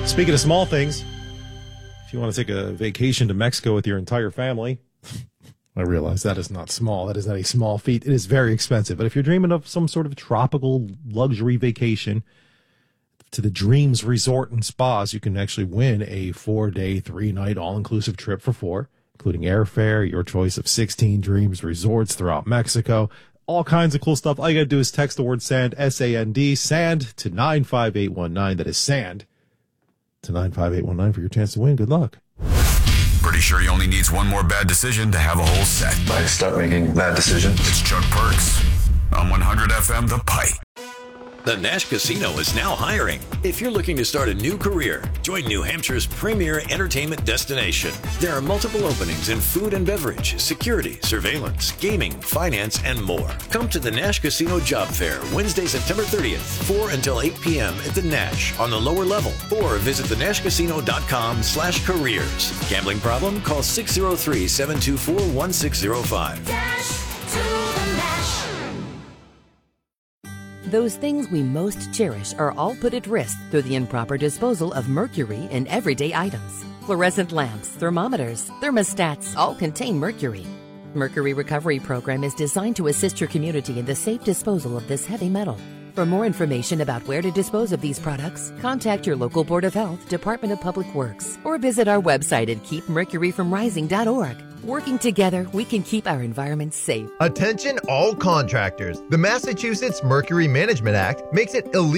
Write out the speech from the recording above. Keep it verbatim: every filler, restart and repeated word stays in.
Speaking of small things, if you want to take a vacation to Mexico with your entire family, I realize that is not small. That is not a small feat. It is very expensive. But if you're dreaming of some sort of tropical luxury vacation to the Dreams Resort and Spas, you can actually win a four-day, three-night all-inclusive trip for four, including airfare, your choice of sixteen Dreams resorts throughout Mexico, all kinds of cool stuff. All you got to do is text the word SAND, S A N D, SAND to nine five eight one nine. That is SAND to nine five eight one nine for your chance to win. Good luck. Pretty sure he only needs one more bad decision to have a whole set. I start making bad decisions. It's Chuck Perks on one hundred F M The Pipe. The Nash Casino is now hiring. If you're looking to start a new career, join New Hampshire's premier entertainment destination. There are multiple openings in food and beverage, security, surveillance, gaming, finance, and more. Come to the Nash Casino Job Fair Wednesday, September thirtieth, four until eight p.m. at the Nash on the lower level, or visit the nash casino dot com slash careers. Gambling problem? Call six oh three, seven two four, one six oh five. Dash to the Nash. Those things we most cherish are all put at risk through the improper disposal of mercury in everyday items. Fluorescent lamps, thermometers, thermostats all contain mercury. Mercury Recovery Program is designed to assist your community in the safe disposal of this heavy metal. For more information about where to dispose of these products, contact your local Board of Health, Department of Public Works, or visit our website at keep mercury from rising dot org. Working together, we can keep our environment safe. Attention all contractors. The Massachusetts Mercury Management Act makes it illegal